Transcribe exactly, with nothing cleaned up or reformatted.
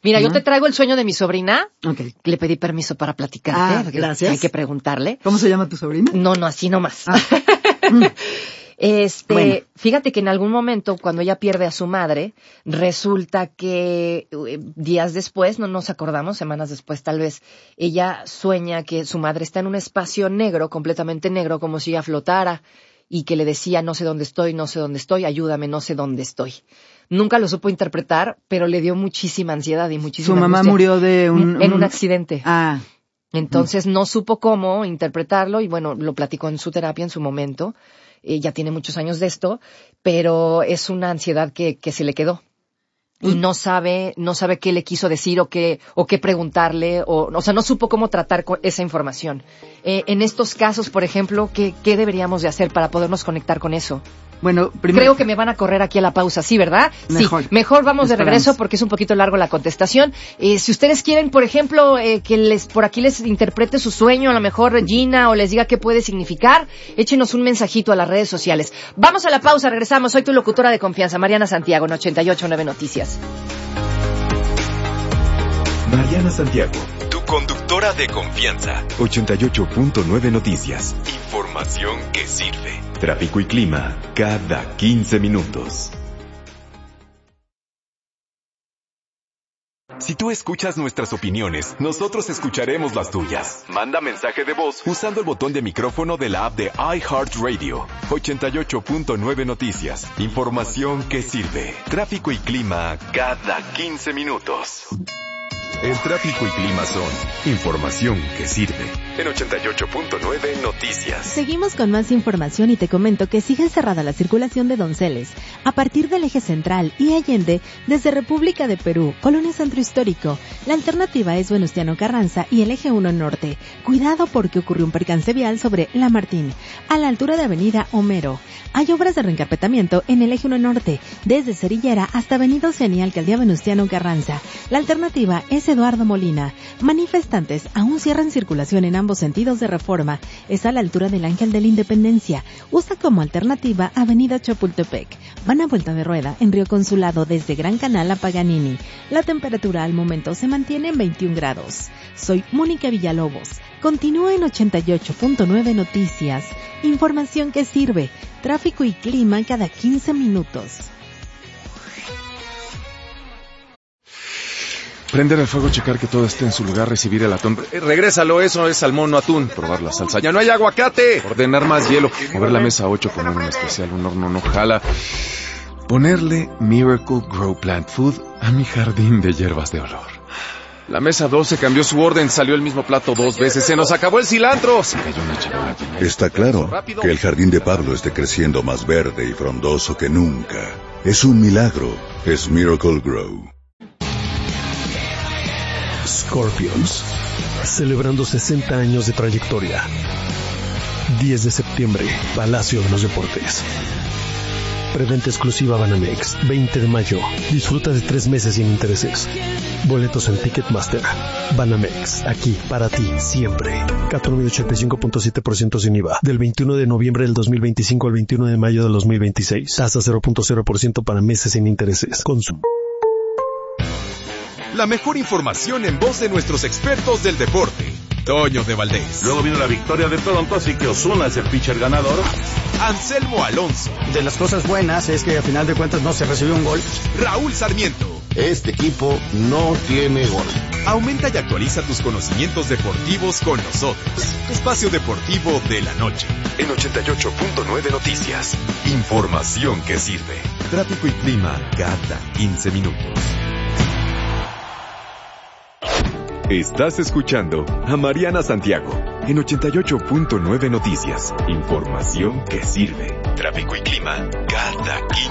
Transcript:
Mira, ¿no? yo te traigo el sueño de mi sobrina. Okay. Le pedí permiso para platicarte. Ah, porque gracias. hay que preguntarle. ¿Cómo se llama tu sobrina? No, no, así nomás. Ah. Mm. Este, Bueno. fíjate que en algún momento, cuando ella pierde a su madre, resulta que eh, días después, no nos acordamos, semanas después tal vez, ella sueña que su madre está en un espacio negro, completamente negro, como si ella flotara, y que le decía, no sé dónde estoy, no sé dónde estoy, ayúdame, no sé dónde estoy. Nunca lo supo interpretar, pero le dio muchísima ansiedad y muchísima Su mamá angustia. murió de un... En un... un accidente. Ah. Entonces no supo cómo interpretarlo y bueno, lo platicó en su terapia en su momento. Eh, ya tiene muchos años de esto, pero es una ansiedad que, que se le quedó. Y no sabe, no sabe qué le quiso decir o qué, o qué preguntarle, o, o sea, no supo cómo tratar con esa información. Eh, en estos casos, por ejemplo, ¿qué, qué deberíamos de hacer para podernos conectar con eso? Bueno, primero... Creo que me van a correr aquí a la pausa, ¿sí, verdad? Mejor. Sí, mejor vamos de Esperamos. regreso porque es un poquito largo la contestación. Eh, si ustedes quieren, por ejemplo, eh, que les por aquí les interprete su sueño, a lo mejor Gina, o les diga qué puede significar, échenos un mensajito a las redes sociales. Vamos a la pausa, regresamos. Soy tu locutora de confianza, Mariana Santiago, en ochenta y ocho punto nueve Noticias. Mariana Santiago, tu conductora de confianza. ochenta y ocho punto nueve Noticias. Información que sirve. Tráfico y clima cada quince minutos. Si tú escuchas nuestras opiniones, nosotros escucharemos las tuyas. Manda mensaje de voz usando el botón de micrófono de la app de iHeartRadio. ochenta y ocho punto nueve Noticias. Información que sirve. Tráfico y clima cada quince minutos. El tráfico y clima son información que sirve. En ochenta y ocho punto nueve Noticias. Seguimos con más información y te comento que sigue cerrada la circulación de Donceles a partir del eje central y Allende desde República de Perú, Colonia Centro Histórico. La alternativa es Venustiano Carranza y el eje uno Norte. Cuidado porque ocurrió un percance vial sobre La Martín, a la altura de Avenida Homero. Hay obras de reencarpetamiento en el eje uno Norte, desde Cerillera hasta Avenida Oceanía, Alcaldía Venustiano Carranza. La alternativa es Eduardo Molina. Manifestantes aún cierran circulación en ambos sentidos de Reforma. Es a la altura del Ángel de la Independencia. Usa como alternativa Avenida Chapultepec. Van a vuelta de rueda en Río Consulado desde Gran Canal a Paganini. La temperatura al momento se mantiene en veintiún grados. Soy Mónica Villalobos. Continúa en ochenta y ocho punto nueve Noticias. Información que sirve. Tráfico y clima cada quince minutos. Prender el fuego, checar que todo esté en su lugar, recibir el atún. Eh, regrésalo, eso es salmón, no atún. Probar la salsa. ¡Ya no hay aguacate! Ordenar más hielo. Mover la mesa ocho, poner un especial, un horno no jala. Ponerle Miracle Grow Plant Food a mi jardín de hierbas de olor. La mesa doce cambió su orden, salió el mismo plato dos veces. ¡Se nos acabó el cilantro! Se cayó una charola llena. Está claro que el jardín de Pablo esté creciendo más verde y frondoso que nunca. Es un milagro. Es Miracle Grow. Scorpions, celebrando sesenta años de trayectoria. diez de septiembre, Palacio de los Deportes. Preventa exclusiva Banamex, veinte de mayo. Disfruta de tres meses sin intereses. Boletos en Ticketmaster. Banamex, aquí, para ti, siempre. Cat promedio ochenta y cinco punto siete por ciento sin I V A. Del veintiuno de noviembre del dos mil veinticinco al veintiuno de mayo del dos mil veintiséis. Tasa cero punto cero por ciento para meses sin intereses. Consum. La mejor información en voz de nuestros expertos del deporte. Toño de Valdés. Luego vino la victoria de Toronto, así que Ozuna es el pitcher ganador. Anselmo Alonso. De las cosas buenas es que a final de cuentas no se recibió un gol. Raúl Sarmiento. Este equipo no tiene gol. Aumenta y actualiza tus conocimientos deportivos con nosotros. Espacio Deportivo de la Noche. En ochenta y ocho punto nueve Noticias. Información que sirve. Tráfico y clima cada quince minutos. Estás escuchando a Mariana Santiago en ochenta y ocho punto nueve Noticias. Información que sirve. Tráfico y clima cada quince